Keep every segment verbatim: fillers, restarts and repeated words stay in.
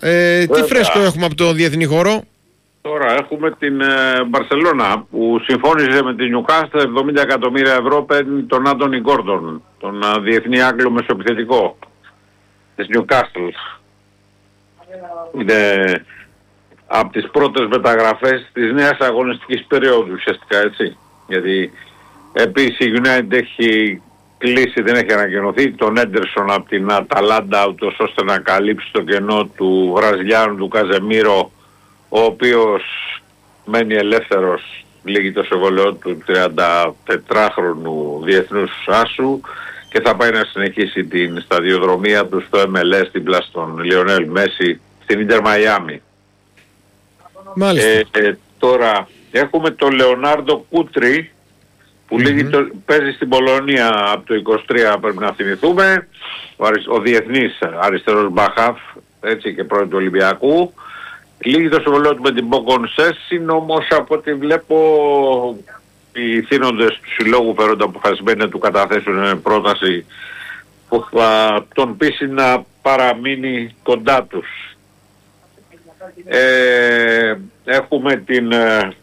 Ε, τι φρέσκο έχουμε από το διεθνή χώρο? Τώρα έχουμε την Μπαρσελόνα ε, που συμφώνησε με την Νιουκάστλ, εβδομήντα εκατομμύρια ευρώ παίρνει τον Άντονι Γκόρντον, τον ε, διεθνή Άγγλο μεσοεπιθετικό της Νιουκάστλ. Είναι από τις πρώτες μεταγραφές της νέας αγωνιστικής περίοδου ουσιαστικά, έτσι. Γιατί επίσης η United έχει κλείσει, δεν έχει ανακοινωθεί, τον Έντερσον από την Αταλάντα, ούτως ώστε να καλύψει το κενό του Βραζιλιάνου του Καζεμίρο, ο οποίος μένει ελεύθερος, λύγει το συμβόλαιό του τριαντατετράχρονου διεθνούς άσου και θα πάει να συνεχίσει την σταδιοδρομία του στο εμ ελ ες δίπλα στον Λιονέλ Μέση στην Ίντερ Μαϊάμι. Μάλιστα. Ε, ε, τώρα έχουμε τον Λεωνάρντο Κούτρι που mm-hmm. λίγη το, παίζει στην Πολωνία από το είκοσι τρία, πρέπει να θυμηθούμε, ο, αρι, ο διεθνής αριστερός μπαχάφ, έτσι, και πρώην του Ολυμπιακού. Λίγη το συμβολέο του με την Μπόκον Σέσιν, όμως από ό,τι βλέπω οι θύνοντες του συλλόγου φέρονται αποφασισμένοι να του καταθέσουν πρόταση που θα τον πείσει να παραμείνει κοντά τους. Ε, έχουμε την ε,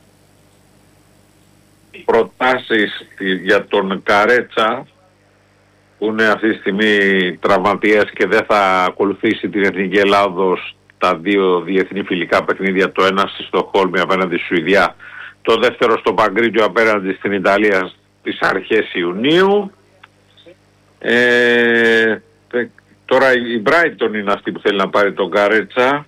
προτάσεις για τον Καρέτσα που είναι αυτή τη στιγμή τραυματίας και δεν θα ακολουθήσει την Εθνική Ελλάδος τα δύο διεθνή φιλικά παιχνίδια, το ένα στη Στοκχόλμη απέναντι στη Σουηδία, το δεύτερο στο Παγκρίτιο απέναντι στην Ιταλία στις αρχές Ιουνίου. Ε, τώρα η Brighton είναι αυτή που θέλει να πάρει τον Καρέτσα,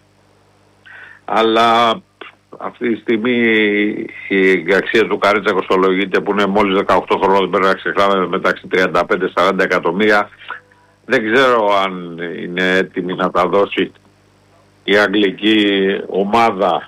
αλλά αυτή τη στιγμή η αξία του Καρέτσα κοστολογείται που είναι μόλις δεκαοκτώ χρονών, δεν πρέπει να ξεχνάμε, μεταξύ τριάντα πέντε με σαράντα εκατομμύρια. Δεν ξέρω αν είναι έτοιμη να τα δώσει η αγγλική ομάδα.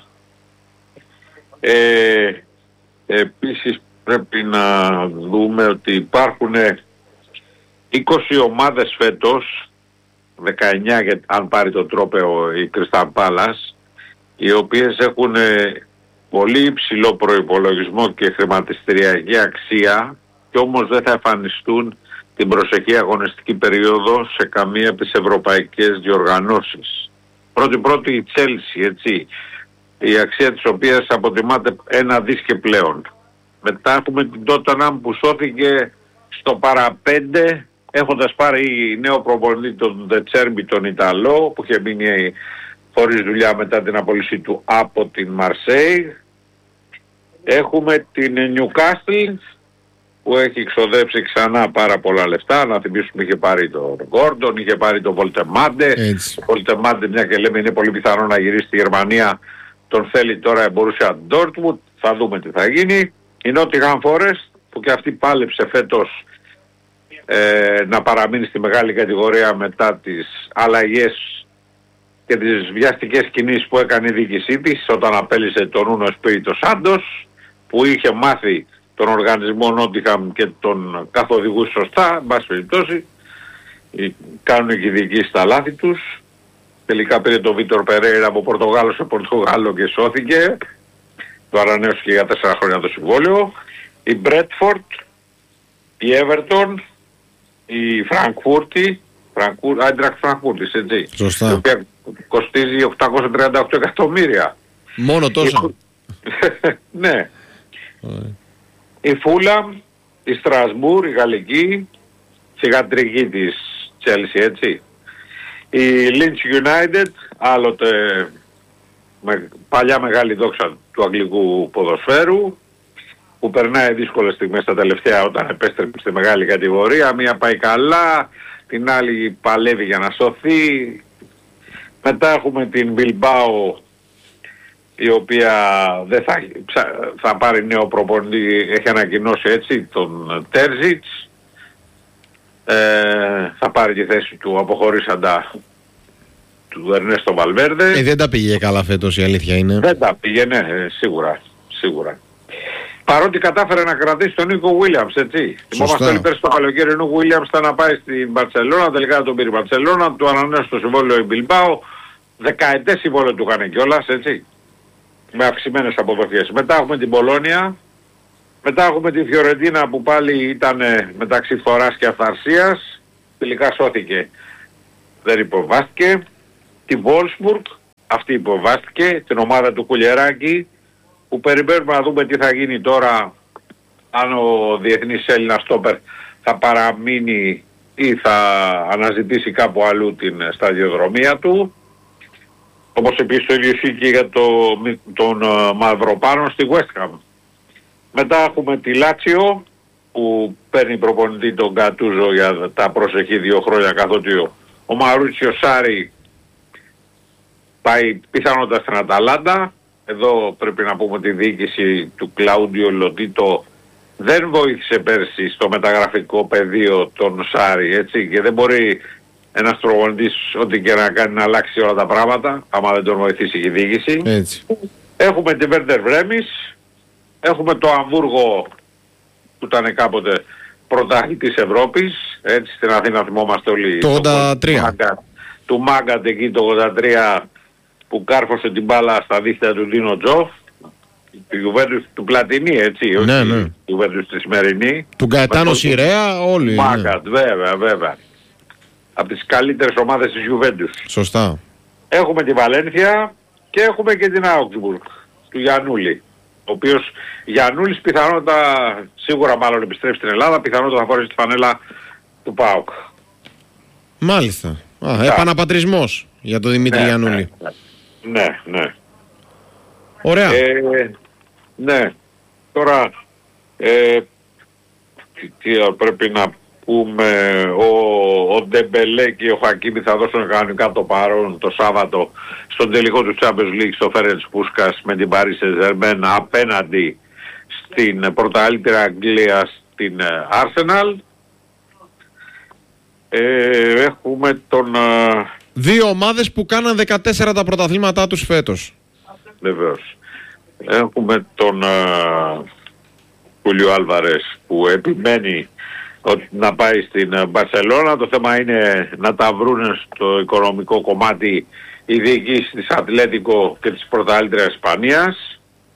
Ε, επίσης πρέπει να δούμε ότι υπάρχουν είκοσι ομάδες φέτος, δεκαεννιά αν πάρει το τρόπαιο η Crystal Palace, οι οποίες έχουν πολύ υψηλό προϋπολογισμό και χρηματιστηριακή αξία και όμως δεν θα εμφανιστούν την προσεχή αγωνιστική περίοδο σε καμία από τις ευρωπαϊκές διοργανώσεις. Πρώτη-πρώτη η Chelsea, έτσι, η αξία της οποίας αποτιμάται ένα δις και πλέον. Μετά έχουμε την Tottenham που σώθηκε στο παραπέντε έχοντας πάρει νέο προπονητή τον Ντετσέρμπι τον Ιταλό που είχε μείνει χωρίς δουλειά μετά την απόλυση του από την Μαρσέη. Έχουμε την Newcastle που έχει ξοδέψει ξανά πάρα πολλά λεφτά. Να θυμίσουμε είχε πάρει τον Γκόρντον, είχε πάρει τον Βολτεμάντε. Ο Βολτεμάντε, μια και λέμε, είναι πολύ πιθανό να γυρίσει στη Γερμανία. Τον θέλει τώρα η Μπορούσια Ντόρτμουντ. Θα δούμε τι θα γίνει. Η Nottingham Forest που και αυτή πάλεψε φέτος ε, να παραμείνει στη μεγάλη κατηγορία μετά τις αλλαγές και τις βιαστικές κινήσεις που έκανε η διοίκησή της όταν απέλυσε τον Νούνο Εσπίριτο Σάντος, που είχε μάθει τον οργανισμό Νότιχαμ και τον καθοδηγούσε σωστά, εν πάση περιπτώσει. Κάνουν και οι διοικήσεις τα λάθη τους. Τελικά πήρε τον Βίτορ Περέιρα από Πορτογάλο σε Πορτογάλο και σώθηκε. Το ανανέωσε και για τέσσερα χρόνια το συμβόλαιο. Η Μπρέτφορντ, η Έβερτον, η Φραγκφούρτη, Άιντραχτ Φραγκφούρτης, έτσι. Σωστά. Η οποία κοστίζει οκτακόσια τριάντα οκτώ εκατομμύρια. Μόνο τόσο. Ναι. Η Φούλαμ, η Στρασμπούρ, η Γαλλική, θυγατρική της Chelsea, έτσι. Η Leeds United, άλλοτε με, παλιά μεγάλη δόξα του αγγλικού ποδοσφαίρου, που περνάει δύσκολες στιγμές τα τελευταία όταν επέστρεψε στη μεγάλη κατηγορία. Μία πάει καλά, την άλλη παλεύει για να σωθεί. Μετά έχουμε την Bilbao, η οποία δεν θα, θα πάρει νέο προπονητή, έχει ανακοινώσει, έτσι, τον Τέρζιτς. Ε, θα πάρει τη θέση του αποχωρήσαντα του Ερνέστο Βαλβέρδε. Ε, δεν τα πήγε καλά φέτος, η αλήθεια είναι. Δεν τα πήγε, ναι, σίγουρα, σίγουρα. Παρότι κατάφερε να κρατήσει τον Νίκο Βίλιαμς, έτσι. Θυμόμαστε όλοι πέρσι το καλοκαίρι, ο Νίκο Βίλιαμς ήταν να πάει στην Μπαρσελόνα, τελικά τον πήρε η Μπαρσελόνα, του ανανέωσε το συμβόλαιο η Μπιλμπάο, δεκαετές συμβόλαιο του έκανε κιόλας, έτσι, με αυξημένες αποδοχές. Μετά έχουμε την Πολόνια, μετά έχουμε τη Φιωρεντίνα που πάλι ήταν μεταξύ φοράς και αυθαρσίας, τελικά σώθηκε, δεν υποβάστηκε. Τη Βόλσμπουργκ, αυτή υποβάστηκε, την ομάδα του Κουλιεράκη, που περιμένουμε να δούμε τι θα γίνει τώρα, αν ο διεθνής Έλληνας στόπερ θα παραμείνει ή θα αναζητήσει κάπου αλλού την σταδιοδρομία του. Όπως επίσης το ίδιο ισχύει και για το, τον uh, Μαυροπάνο στη West Ham. Μετά έχουμε τη Λάτσιο που παίρνει προπονητή τον Γκατούζο για τα προσεχή δύο χρόνια, καθότι ο, ο Μαρούτσιο Σάρι πάει πιθανότατα στην Αταλάντα. Εδώ πρέπει να πούμε ότι η διοίκηση του Κλαούντιο Λοντίτο δεν βοήθησε πέρσι στο μεταγραφικό πεδίο τον Σάρι, έτσι, και δεν μπορεί ένας προπονητής ό,τι και να κάνει να αλλάξει όλα τα πράγματα, άμα δεν τον βοηθήσει η διοίκηση. Έτσι. Έχουμε τη Βέρντερ Βρέμις, έχουμε το Αμβούργο που ήταν κάποτε πρωταθλητής Ευρώπης, έτσι, στην Αθήνα θυμόμαστε όλοι. Το ογδόντα τρία. Το, του Μάγκαντ εκεί το ογδόντα τρία που κάρφωσε την μπάλα στα δίχτυα του Ντίνο Τζοφ, του Γιουβέντους του Πλατινί, έτσι, ναι, όχι ναι. του Γιουβέντους τη σημερινή. Του Γκαετάνο Σιρέα, όλοι. Μάγκαντ, ναι. βέβαια, βέβαια. Από τις καλύτερες ομάδες της Γιουβέντους. Σωστά. Έχουμε τη Βαλένθια και έχουμε και την Augsburg του Γιαννούλη. Ο οποίος Γιαννούλης πιθανότατα, σίγουρα μάλλον επιστρέφει στην Ελλάδα, πιθανότατα θα φορέσει τη φανέλα του ΠΑΟΚ. Μάλιστα. Α, επαναπατρισμός για τον Δημήτρη ναι, Γιαννούλη. Ναι, ναι. ναι. Ωραία. Ε, ναι. Τώρα, ε, τι, τι πρέπει να πούμε, ο, ο Ντεμπελέ και ο Χακίμι θα δώσουν κανονικά το παρόν το Σάββατο στον τελικό του Champions League στο Φέρεντς Πούσκας με την Paris Saint-Germain απέναντι στην πρωταθλήτρια Αγγλία, στην Arsenal. Ε, έχουμε τον... Δύο ομάδες που κάναν δεκατέσσερα τα πρωταθλήματά τους φέτος. Βεβαίως. Έχουμε τον Χούλιο Άλβαρες που επιμένει ότι να πάει στην Μπαρσελόνα. Το θέμα είναι να τα βρουν στο οικονομικό κομμάτι οι διοικήσεις της Ατλέτικο και της πρωταθλήτριας Ισπανίας.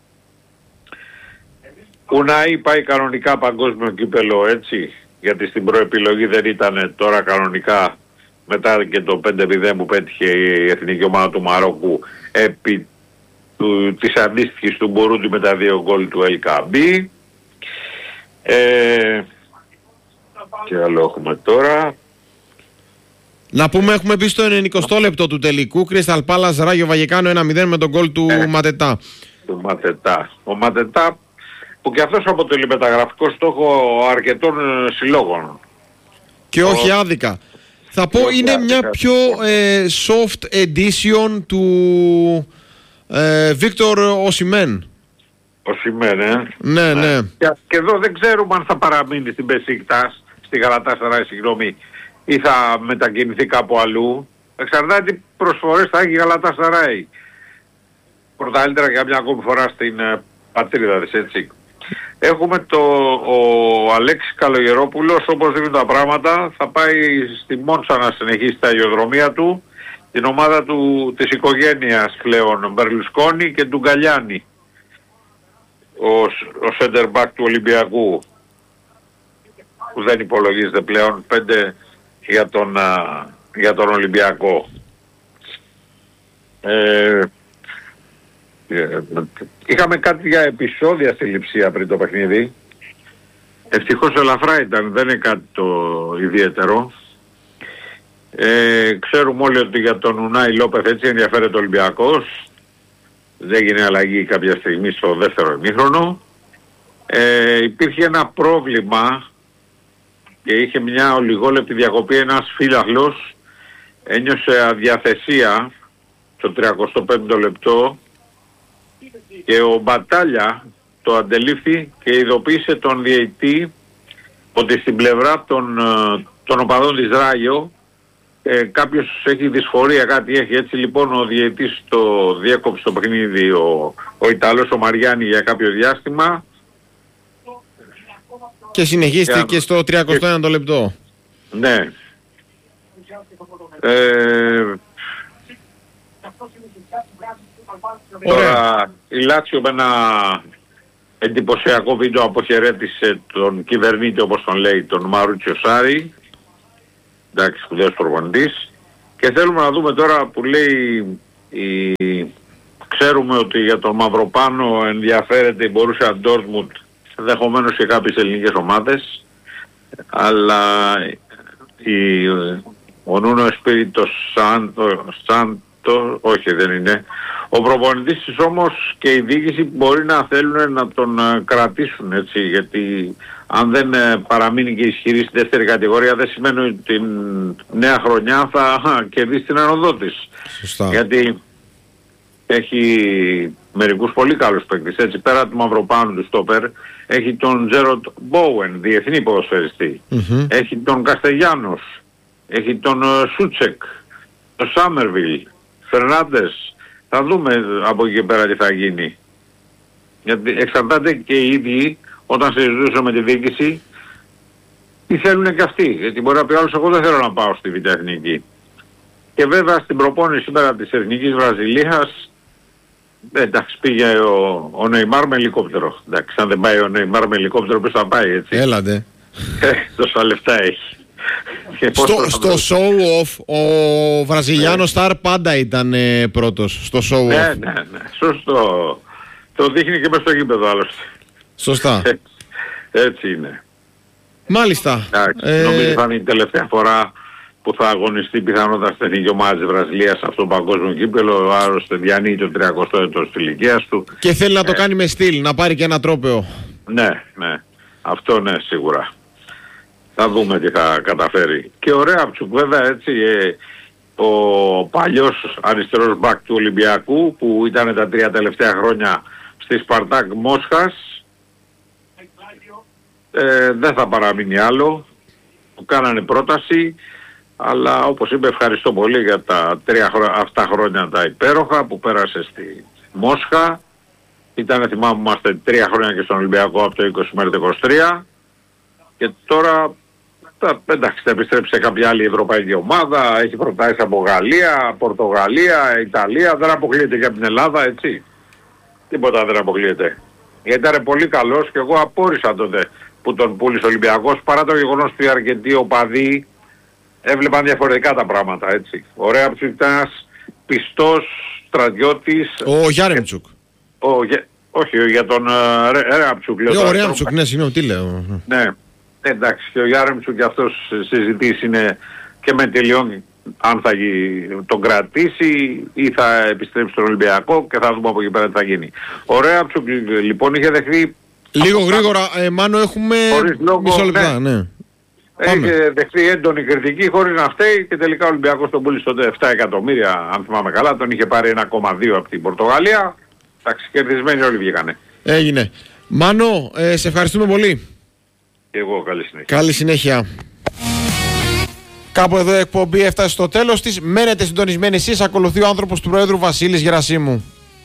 Ουναή πάει κανονικά παγκόσμιο κύπελο, έτσι, γιατί στην προεπιλογή δεν ήταν, τώρα κανονικά μετά και το πέντε μηδέν που πέτυχε η εθνική ομάδα του Μαρόκου επί του, της αντίστοιχης του Μπουρούντι με τα δύο γκολ του Ελκαμπή. Ε, και άλλο έχουμε τώρα. Να πούμε, έχουμε μπει στο ενενηκοστό λεπτό του τελικού. Crystal Palace Ράγιο Βαγεκάνο ένα μηδέν με τον γκολ του ε, Ματετά. Του Ματετά. Ο Ματετά που και αυτός αποτελεί μεταγραφικό στόχο αρκετών συλλόγων. Και ο... όχι άδικα. Θα πω είναι άδικα. Μια πιο ε, soft edition του ε, Βίκτορ Οσιμέν. Οσιμέν, ε. Ναι, ναι. ναι. Και, και εδώ δεν ξέρουμε αν θα παραμείνει στην Μπεσίκτας, στη Γαλατάσαράι, συγγνώμη, ή θα μετακινηθεί κάπου αλλού. Εξαρτάται τι προσφορές θα έχει η Γαλατάσαράι. Πρωτκαλύτερα για μια ακόμη φορά στην ε, πατρίδα της, έτσι. Έχουμε το, ο Αλέξης Καλογερόπουλος, όπως δίνουν τα πράγματα, θα πάει στη Μόντσα να συνεχίσει τα ιδιοδρομία του, την ομάδα του, της οικογένειας πλέον Μπερλουσκόνη και του Γκαλιάνη, ο, ο center back του Ολυμπιακού, που δεν υπολογίζεται πλέον, πέντε για τον, α, για τον Ολυμπιακό. Ε, Είχαμε κάτι για επεισόδια στη Λειψία πριν το παιχνίδι. Ευτυχώς ελαφρά ήταν, δεν είναι κάτι το ιδιαίτερο. Ε, ξέρουμε όλοι ότι για τον Ουνάι Λόπεθ έτσι ενδιαφέρεται ο Ολυμπιακός. Δεν έγινε αλλαγή κάποια στιγμή στο δεύτερο ημίχρονο. Ε, υπήρχε ένα πρόβλημα και είχε μια ολιγόλεπτη διακοπή. Ένας φύλαχλος ένιωσε αδιαθεσία στο τριακοστό πέμπτο λεπτό και ο Μπατάλια το αντελήφθη και ειδοποίησε τον διαιτητή ότι στην πλευρά των, των οπαδών της Ράγιο ε, κάποιος έχει δυσφορία, κάτι έχει. Έτσι λοιπόν ο διαιτητής το διέκοψε το παιχνίδι, ο, ο Ιταλός ο Μαριάννη, για κάποιο διάστημα και συνεχίστηκε και στο τριακοστό ένατο λεπτό. Ναι. Ε, Τώρα η Λάτσιο με ένα εντυπωσιακό βίντεο αποχαιρέτησε τον κυβερνήτη, όπως τον λέει, τον Μαρούτσιο Σάρι. Εντάξει, σπουδαίος προπονητής. Και θέλουμε να δούμε τώρα που λέει Η... Ξέρουμε ότι για τον Μαυροπάνο ενδιαφέρεται η Μπορούσια Ντόρτμουντ, ενδεχομένως και κάποιες ελληνικές ομάδες, αλλά η... ο Νούνο Εσπίριτο Σάντο, Σάντο, όχι δεν είναι, ο προπονητής της όμως και η διοίκηση μπορεί να θέλουν να τον κρατήσουν, έτσι, γιατί αν δεν παραμείνει και ισχυρή στη δεύτερη κατηγορία δεν σημαίνει ότι την νέα χρονιά θα κερδίσει την ανωδό της. Σωστά. Γιατί έχει μερικούς πολύ καλούς παίκτες, έτσι, πέρα του Μαυροπάνου του στόπερ, έχει τον Τζέροντ Μπόουεν, διεθνή ποδοσφαιριστή, mm-hmm. έχει τον Καστεγιάνος, έχει τον uh, Σούτσεκ, τον Σάμερβιλ, Φερνάντες. Θα δούμε από εκεί και πέρα τι θα γίνει. Γιατί εξαρτάται και οι ίδιοι όταν συζητούσαμε με τη διοίκηση τι θέλουν και αυτοί. Γιατί μπορεί να πει άλλος, εγώ δεν θέλω να πάω στη Β' Εθνική. Και βέβαια στην προπόνηση σήμερα της Εθνικής Βραζιλίας, εντάξει, πήγε ο, ο Νεϊμάρ με ελικόπτερο. Εντάξει, αν δεν πάει ο Νεϊμάρ με ελικόπτερο, ποιος θα πάει, έτσι. Έλατε. Τόσα λεφτά έχει. Στο, στο show off ο Βραζιλιάνος Σταρ πάντα ήταν ε, πρώτος στο show off. Ναι, ναι, ναι, σωστό. Το δείχνει και μες στο γήπεδο άλλωστε. Σωστά. Έτσι, έτσι είναι. Μάλιστα. Ε... Νομίζω θα είναι η τελευταία φορά που θα αγωνιστεί πιθανότατα στην εθνική ομάδα της Βραζιλίας σε αυτό το παγκόσμιο κύπελλο. Άλλωστε διανύει το τριακοστό έτος της ηλικίας του. Και θέλει να το ε... κάνει με στυλ, να πάρει και ένα τρόπαιο. Ναι, ναι. Αυτό ναι, σίγουρα. Θα δούμε τι θα καταφέρει. Και ο Ρέαπτσουκ βέβαια, έτσι, ε, ο παλιός αριστερός μπακ του Ολυμπιακού που ήταν τα τρία τελευταία χρόνια στη Σπαρτάκ Μόσχας, ε, δεν θα παραμείνει άλλο. Του κάνανε πρόταση, αλλά όπως είπε, ευχαριστώ πολύ για τα τρία χρο... αυτά χρόνια τα υπέροχα που πέρασε στη Μόσχα. Ήταν, θυμάμαι, είμαστε τρία χρόνια και στον Ολυμπιακό από το είκοσι μέχρι το είκοσι τρία και τώρα θα, εντάξει, θα επιστρέψει σε κάποια άλλη ευρωπαϊκή ομάδα, έχει προτάσεις από Γαλλία, Πορτογαλία, Ιταλία, δεν αποκλείεται και από την Ελλάδα, έτσι. Τίποτα δεν αποκλείεται. Γιατί ήταν πολύ καλός και εγώ απόρρισα τότε που τον πούλησε ο Ολυμπιακός, παρά το γεγονός ότι οι αρκετοί οπαδοί έβλεπαν διαφορετικά τα πράγματα, έτσι. Ωραία, που ήταν ένας πιστός στρατιώτης. Ο Γιάρεμτσουκ. Ο, όχι, για τον Ρέαμτσουκ. Ο Ρέαμτσουκ, ναι, συγγνώμη, τι λέω. Ναι, εντάξει, και ο Γιάρεμτσουκ και αυτός συζητήσει είναι και με τη Λιόν αν θα τον κρατήσει ή θα επιστρέψει στον Ολυμπιακό και θα δούμε από εκεί πέρα τι θα γίνει. Ο Ρέαμτσουκ λοιπόν είχε δεχθεί... Λίγο γρήγορα, ε, Μάνο, έχουμε λόγο, μισό λεπτά, ναι. ναι. Είχε δεχθεί έντονη κριτική χωρίς να φταίει και τελικά ο Ολυμπιακός τον πούλησε τότε επτά εκατομμύρια, αν θυμάμαι καλά, τον είχε πάρει ένα κόμμα δύο από την Πορτογαλία. Εντάξει, κερδισμένοι όλοι βγήκανε. Έγινε. Μάνο, ε, σε ευχαριστούμε πολύ. Και εγώ, καλή συνέχεια. Καλή συνέχεια. Κάπου εδώ η εκπομπή έφτασε στο τέλος της. Μένετε συντονισμένοι εσείς. Ακολουθεί ο άνθρωπος του Προέδρου Βασίλης Γερασίμου.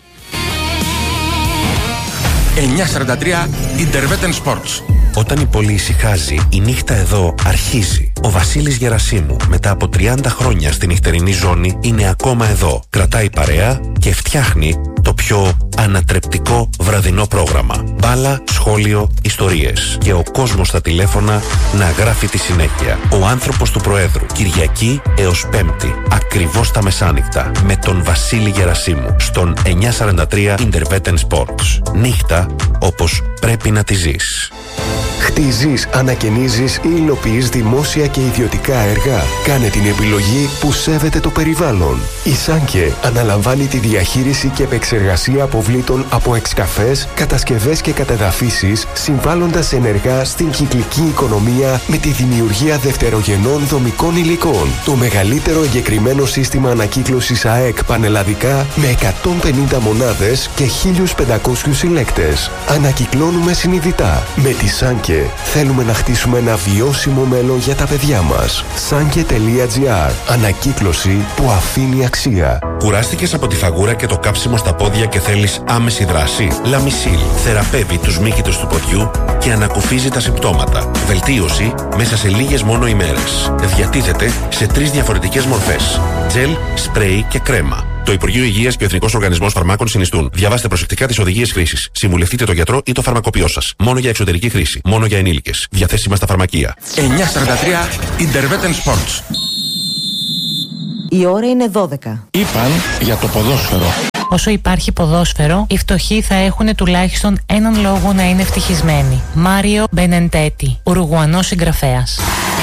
εννιά σαράντα τρία Interveten Sports. Όταν η πόλη ησυχάζει, η νύχτα εδώ αρχίζει. Ο Βασίλης Γερασίμου, μετά από τριάντα χρόνια στη νυχτερινή ζώνη, είναι ακόμα εδώ. Κρατάει παρέα και φτιάχνει το πιο ανατρεπτικό βραδινό πρόγραμμα. Μπάλα, σχόλιο, ιστορίες. Και ο κόσμος στα τηλέφωνα να γράφει τη συνέχεια. Ο άνθρωπος του Προέδρου. Κυριακή έως Πέμπτη. Ακριβώς τα μεσάνυχτα. Με τον Βασίλη Γερασίμου. Στον εννιά σαράντα τρία Interveten Sports. Νύχτα όπως πρέπει να τη ζεις. Χτίζεις, ανακαινίζεις ή υλοποιείς δημόσια και ιδιωτικά έργα. Κάνε την επιλογή που σέβεται το περιβάλλον. Η Σάνκε αναλαμβάνει τη διαχείριση και επεξεργασία αποβλήτων από εξκαφές, κατασκευές και κατεδαφίσεις, συμβάλλοντας ενεργά στην κυκλική οικονομία με τη δημιουργία δευτερογενών δομικών υλικών. Το μεγαλύτερο εγκεκριμένο σύστημα ανακύκλωσης ΑΕΚ πανελλαδικά με εκατόν πενήντα μονάδες και χίλιους πεντακόσιους συλλέκτες. Ανακυκλώνουμε συνειδητά. Με τη Σάνκε θέλουμε να χτίσουμε ένα βιώσιμο μέλλον για τα παιδιά μας. Sanke τελεία τζι άρ. Ανακύκλωση που αφήνει αξία. Κουράστηκες από τη φαγούρα και το κάψιμο στα πόδια και θέλεις άμεση δράση? Λαμισίλ θεραπεύει τους μύκητους του ποδιού και ανακουφίζει τα συμπτώματα. Βελτίωση μέσα σε λίγες μόνο ημέρες. Διατίθεται σε τρεις διαφορετικές μορφές: τζελ, σπρέι και κρέμα. Το Υπουργείο Υγείας και ο Εθνικός Οργανισμός Φαρμάκων συνιστούν. Διαβάστε προσεκτικά τις οδηγίες χρήσης. Συμβουλευτείτε τον γιατρό ή το φαρμακοποιό σας. Μόνο για εξωτερική χρήση. Μόνο για ενήλικες. Διαθέσιμα στα φαρμακεία. εννιά σαράντα τρία Interveten Sports. Η ώρα είναι δώδεκα. Είπαν για το ποδόσφαιρο. Όσο υπάρχει ποδόσφαιρο, οι φτωχοί θα έχουν τουλάχιστον έναν λόγο να είναι ευτυχισμένοι. Μάριο Μπενεντέτη, Ουρουγουανός συγγραφέας.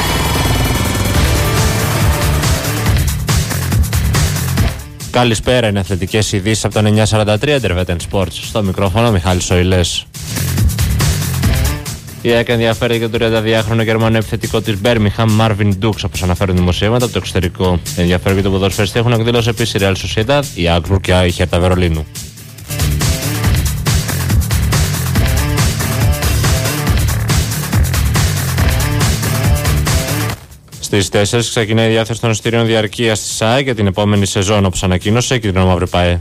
Καλησπέρα, είναι αθλητικές ειδήσεις από τον εννιακόσια σαράντα τρία Intervetten Sports. Στο μικρόφωνο Μιχάλης Σοηλές. Η ΑΕΚ ενδιαφέρεται για το τριανταδυάχρονο Γερμανό επιθετικό της Birmingham, Marvin Dukes, όπως αναφέρουν δημοσιεύματα από το εξωτερικό. Ενδιαφέρον για τον ποδοσφαιριστή έχουν εκδηλώσει επίσης η Real Sociedad, η Augsburg και η Hertha Βερολίνου. Στις τέσσερις ξεκινάει η διάθεση των εισιτήριων διαρκείας της ΑΕΚ για την επόμενη σεζόν, όπως ανακοίνωσε η κίτρινο-μαύρη ΠΑΕ.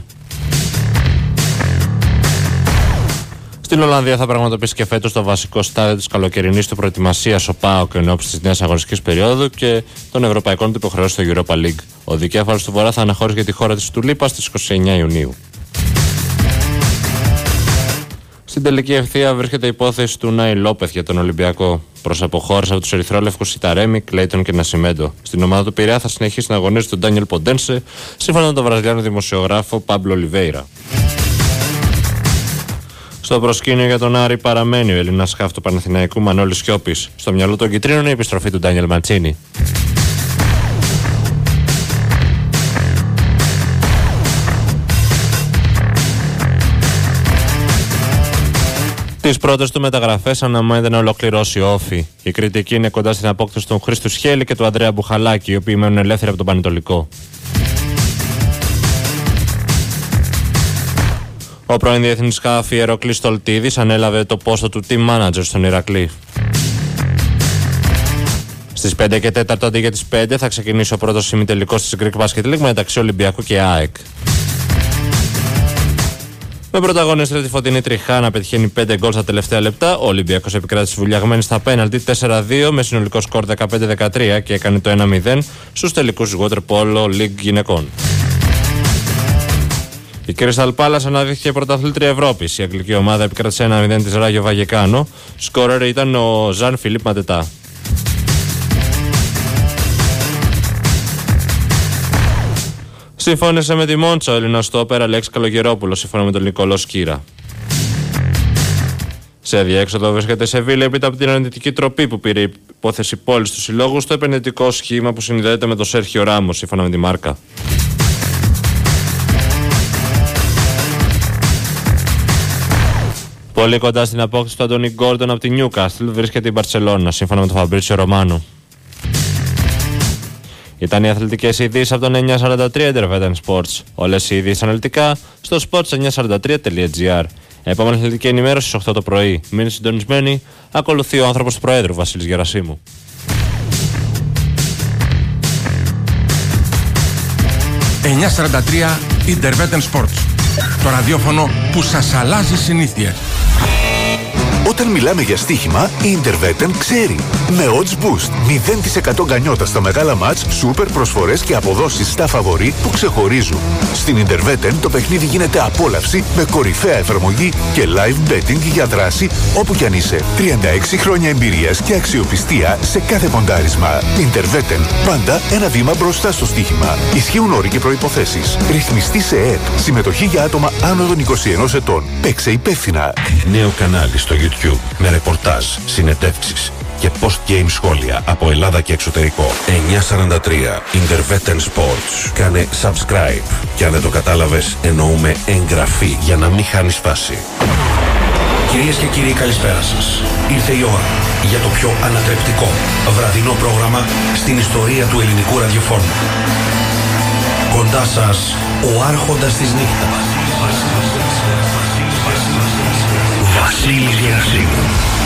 Στην Ολλανδία θα πραγματοποιήσει και φέτος το βασικό στάδιο της καλοκαιρινής του προετοιμασίας ο ΠΑΟΚ εν ώψη της νέας αγωνιστικής περίοδου και των ευρωπαϊκών του υποχρεώσεων στο Europa League. Ο δικέφαλος του Βορρά θα αναχώρησε για τη χώρα της Τουλίπα στις είκοσι εννέα Ιουνίου. Στην τελική ευθεία βρίσκεται η υπόθεση του Νάι Λόπεθ για τον Ολυμπιακό. Προς αποχώρηση από τους ερυθρόλευκους Ιταρέμι, Κλέιτον και Νασιμέντο. Στην ομάδα του Πειραιά θα συνεχίσει να αγωνίζει τον Ντάνιελ Ποντένσε, σύμφωνα με τον βραζιλιάνο δημοσιογράφο Πάμπλο Ολιβέιρα. Στο προσκήνιο για τον Άρη παραμένει ο Έλληνας χαφ του Παναθηναϊκού Μανώλης Σιώπης. Στο μυαλό των κυτρίνων η επιστροφή του Ντάνιελ Μαντσίνη. Τις πρώτες του μεταγραφές αναμένεται να ολοκληρώσει ο Όφη. Η κριτική είναι κοντά στην απόκτηση των Χρήστου Σχέλη και του Ανδρέα Μπουχαλάκη, οι οποίοι μένουν ελεύθεροι από τον Πανετολικό. Ο πρώην διεθνής χαφ Ιεροκλής Στολτίδης ανέλαβε το πόστο του team manager στον Ηρακλή. Στις πέντε και τέσσερα αντί για τις πέντε θα ξεκινήσει ο πρώτος ημιτελικός της Greek Basket League μεταξύ Ολυμπιακού και ΑΕΚ. Με πρωταγωνίστρια τη Φωτεινή Τριχά να πετυχαίνει πέντε γκολ στα τελευταία λεπτά, ο Ολυμπιακός επικράτησε βουλιαγμένη στα πέναλτι τέσσερα δύο με συνολικό σκορ δεκαπέντε δεκατρία και έκανε το ένα μηδέν στους τελικούς Water Polo League γυναικών. Η Crystal Palace αναδείχθηκε πρωταθλήτρια Ευρώπης. Η αγγλική ομάδα επικράτησε ένα μηδέν της Ράγιο Βαγεκάνο. Σκόρερ ήταν ο Ζαν Φιλίπ Ματετά. Συμφώνησε με τη Μόντσα ο Έλληνας στόπερ Αλέξη Καλογερόπουλος, σύμφωνα με τον Νικολό Σκύρα. Σε διέξοδο βρίσκεται σε Σεβίλη έπειτα από την αρνητική τροπή που πήρε η υπόθεση πόλης του συλλόγου στο επενδυτικό σχήμα που συνδέεται με τον Σέρχιο Ράμος, σύμφωνα με τη Μάρκα. Πολύ κοντά στην απόκτηση του Αντώνι Γκόρντον από τη Νιούκαστλ βρίσκεται η Μπαρσελόνα, σύμφωνα με τον Φαμπρίτσιο Ρωμάνο. Ήταν οι αθλητικές ειδήσεις από τον εννιακόσια σαράντα τρία Intervetten Sports. Όλες οι ειδήσεις αναλυτικά στο sports εννιακόσια σαράντα τρία τελεία gr. Επόμενη αθλητική ενημέρωση στις οκτώ το πρωί. Μείνετε συντονισμένοι. Ακολουθεί ο άνθρωπος του Προέδρου Βασίλης Γερασίμου. εννιακόσια σαράντα τρία Intervetten Sports. Το ραδιόφωνο που σας αλλάζει συνήθειες. Όταν μιλάμε για στοίχημα, η Intervetten ξέρει. Με Odds Boost, μηδέν τοις εκατό γκανιότα στα μεγάλα μάτς, σούπερ προσφορές και αποδόσεις στα φαβορί που ξεχωρίζουν. Στην Intervetten το παιχνίδι γίνεται απόλαυση με κορυφαία εφαρμογή και live betting για δράση όπου κι αν είσαι. τριάντα έξι χρόνια εμπειρίας και αξιοπιστία σε κάθε ποντάρισμα. Intervetten, πάντα ένα βήμα μπροστά στο στοίχημα. Ισχύουν όροι και προϋποθέσεις. Ρυθμιστή σε ΕΕΠ. Συμμετοχή για άτομα άνω των είκοσι ενός ετών. Παίξε υπεύθυνα. Νέο κανάλι στο YouTube με ρεπορτάζ, συνεντεύξεις και post-game σχόλια από Ελλάδα και εξωτερικό. εννιακόσια σαράντα τρία Intervetten Sports. Κάνε subscribe και αν δεν το κατάλαβες εννοούμε εγγραφή για να μην χάνεις φάση. Κυρίες και κύριοι, καλησπέρα σας. Ήρθε η ώρα για το πιο ανατρεπτικό βραδινό πρόγραμμα στην ιστορία του ελληνικού ραδιοφώνου. Κοντά σας ο άρχοντας της νύχτας, Βασίλης Γερασίμου.